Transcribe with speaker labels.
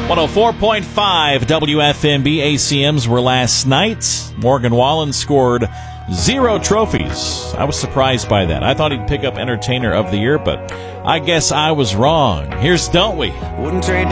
Speaker 1: 104.5 WFMB ACMs were last night. Morgan Wallen scored 0 trophies. I was surprised by that. I thought he'd pick up Entertainer of the Year, but I guess I was wrong. Here's Don't We?
Speaker 2: Wouldn't trade